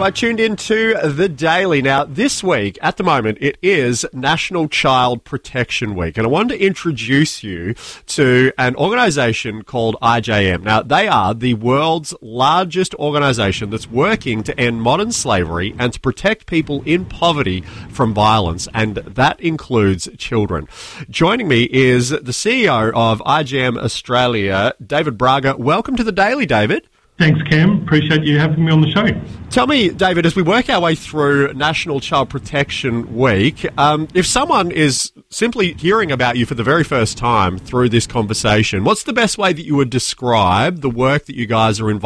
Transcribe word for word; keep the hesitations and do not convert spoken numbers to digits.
You are tuned into The Daily. Now, this week, at the moment, it is National Child Protection Week, and I wanted to introduce you to an organisation called I J M. Now, they are the world's largest organisation that's working to end modern slavery and to protect people in poverty from violence, and that includes children. Joining me is the C E O of I J M Australia, David Braga. Welcome to The Daily, David. Thanks, Cam. Appreciate you having me on the show. Tell me, David, as we work our way through National Child Protection Week, um, if someone is simply hearing about you for the very first time through this conversation, what's the best way that you would describe the work that you guys are involved